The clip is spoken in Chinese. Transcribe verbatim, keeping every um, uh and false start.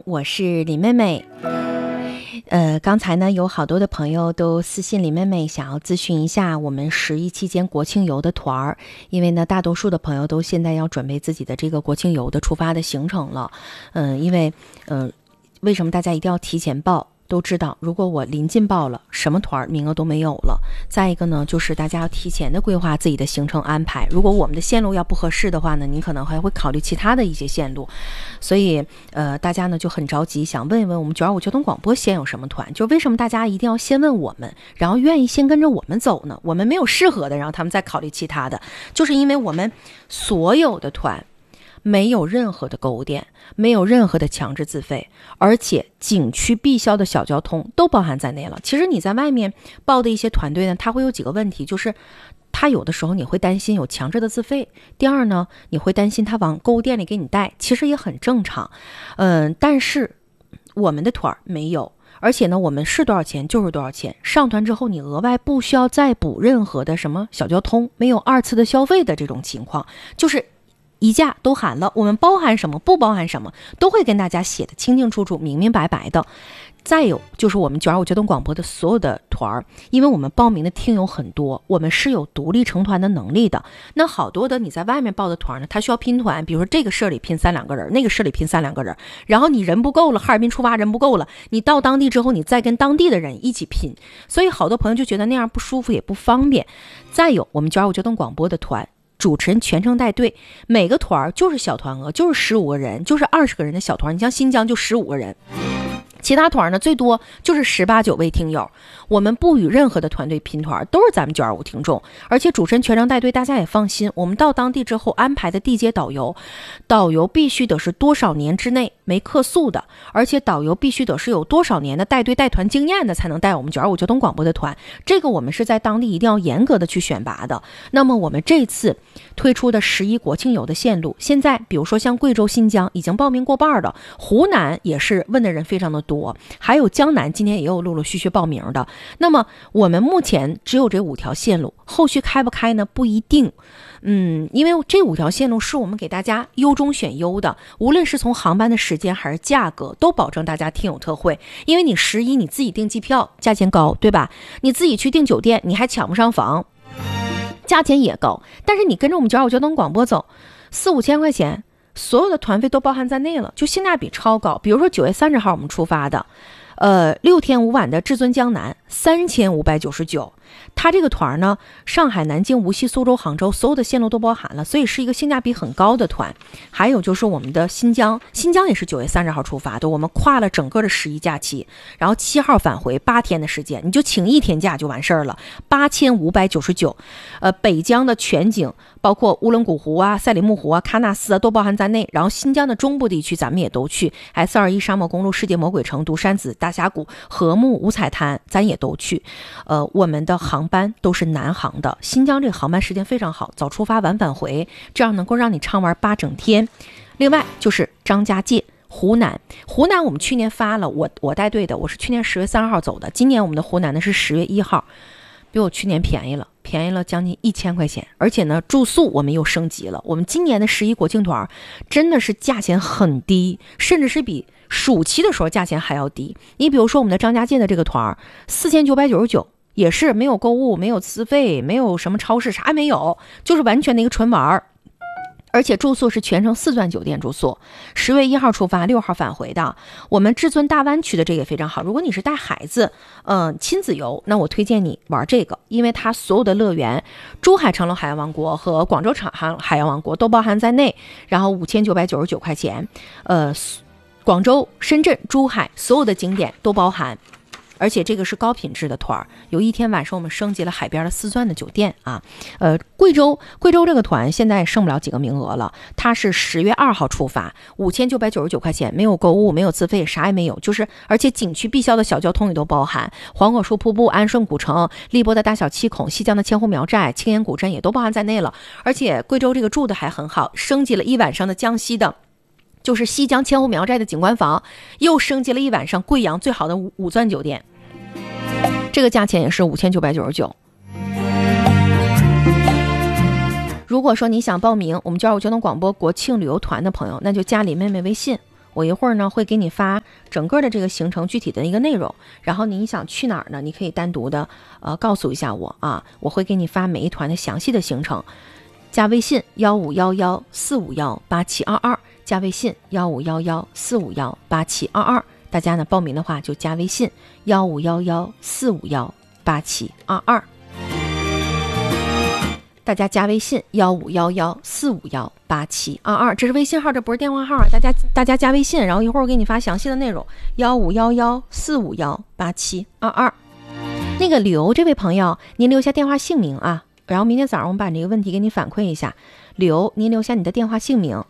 我是李妹妹。呃，刚才呢有好多的朋友都私信李妹妹，想要咨询一下我们十一期间国庆游的团儿，因为呢大多数的朋友都现在要准备自己的这个国庆游的出发的行程了。嗯、呃，因为嗯、呃，为什么大家一定要提前报？都知道，如果我临近报了，什么团名额都没有了。再一个呢，就是大家要提前的规划自己的行程安排。如果我们的线路要不合适的话呢，您可能还会考虑其他的一些线路。所以，呃，大家呢就很着急，想问一问我们九二五交通广播现有什么团？就为什么大家一定要先问我们，然后愿意先跟着我们走呢？我们没有适合的，然后他们再考虑其他的，就是因为我们所有的团没有任何的购物店，没有任何的强制自费，而且景区必销的小交通都包含在内了。其实你在外面报的一些团队呢，它会有几个问题，就是它有的时候你会担心有强制的自费，第二呢，你会担心它往购物店里给你带，其实也很正常。嗯，但是我们的团没有，而且呢，我们是多少钱就是多少钱，上团之后你额外不需要再补任何的什么小交通，没有二次的消费的这种情况，就是一价都含了，我们包含什么不包含什么都会跟大家写的清清楚楚明明白白的。再有就是我们九二五交通广播的所有的团儿，因为我们报名的听友很多，我们是有独立成团的能力的。那好多的你在外面报的团呢，它需要拼团，比如说这个社里拼三两个人，那个社里拼三两个人，然后你人不够了，哈尔滨出发人不够了，你到当地之后你再跟当地的人一起拼，所以好多朋友就觉得那样不舒服也不方便。再有我们九二五交通广播的团主持人全程带队，每个团就是小团额，就是十五个人，就是二十个人的小团。你像新疆就十五个人，其他团呢最多就是十八九位听友。我们不与任何的团队拼团，都是咱们九二五听众，而且主持人全程带队，大家也放心。我们到当地之后安排的地接导游，导游必须得是多少年之内没客诉的，而且导游必须得是有多少年的带队带团经验的，才能带我们九二五交通广播的团。这个我们是在当地一定要严格的去选拔的。那么我们这次推出的十一国庆游的线路，现在比如说像贵州、新疆已经报名过半的，湖南也是问的人非常的多，还有江南今天也有陆陆续续报名的。那么我们目前只有这五条线路，后续开不开呢？不一定。嗯，因为这五条线路是我们给大家优中选优的，无论是从航班的时间还是价格，都保证大家听友特惠。因为你十一你自己订机票价钱高，对吧？你自己去订酒店你还抢不上房，价钱也高。但是你跟着我们九二五交通广播走，四五千块钱所有的团费都包含在内了，就性价比超高。比如说九月三十号我们出发的呃，六天五晚的至尊江南三千五百九十九，它这个团呢，上海、南京、无锡、苏州、杭州所有的线路都包含了，所以是一个性价比很高的团。还有就是我们的新疆，新疆也是九月三十号出发的，我们跨了整个的十一假期，然后七号返回，八天的时间，你就请一天假就完事儿了，八千五百九十九。呃，北疆的全景，包括乌伦古湖啊、赛里木湖啊、喀纳斯啊，都包含在内。然后新疆的中部地区咱们也都去 ，S 二一 沙漠公路、世界魔鬼城、独山子、大峡谷、禾木、五彩滩，咱也都去。呃，我们的航班都是南航的，新疆这个航班时间非常好，早出发晚返回，这样能够让你畅玩八整天。另外就是张家界。湖南，湖南我们去年发了，我我带队的，我是去年十月三号走的，今年我们的湖南呢是十月一号，比我去年便宜了，便宜了将近一千块钱，而且呢住宿我们又升级了，我们今年的十一国庆团真的是价钱很低，甚至是比暑期的时候价钱还要低。你比如说我们的张家界的这个团四千九百九十九，也是没有购物，没有资费，没有什么超市，啥也没有，就是完全的一个纯玩。而且住宿是全程四钻酒店住宿，十月一号出发，六号返回的。我们至尊大湾区的这个也非常好，如果你是带孩子，嗯、呃，亲子游，那我推荐你玩这个，因为它所有的乐园，珠海长隆海洋王国和广州长海洋王国都包含在内，然后五千九百九十九块钱，呃，广州、深圳、珠海所有的景点都包含。而且这个是高品质的团，有一天晚上我们升级了海边的四钻的酒店啊。呃，贵州贵州这个团现在剩不了几个名额了，它是十月二号出发，五千九百九十九块钱，没有购物，没有自费，啥也没有，就是而且景区必销的小交通也都包含，黄果树瀑布、安顺古城、荔波的大小七孔、西江的千户苗寨、青岩古镇也都包含在内了。而且贵州这个住的还很好，升级了一晚上的江西的。就是西江千户苗寨的景观房，又升级了一晚上贵阳最好的五五钻酒店，这个价钱也是五千九百九十九。如果说你想报名我们九二五交通广播国庆旅游团的朋友，那就加李妹妹微信，我我一会儿呢会给你发整个的这个行程具体的一个内容，然后你想去哪儿呢，你可以单独的呃告诉一下我啊，我会给你发每一团的详细的行程。加微信幺五幺幺四五幺八七二二，加微信幺五幺幺四五幺八七二二，大家呢报名的话就加微信幺五幺幺四五幺八七二二。大家加微信幺五幺幺四五幺八七二二，这是微信号，这不是电话号，大家大家加微信，然后一会儿我给你发详细的内容，幺五幺幺四五幺八七二二。那个刘这位朋友，您留下电话姓名啊，然后明天早上我们把这个问题给你反馈一下。刘，您留下你的电话姓名，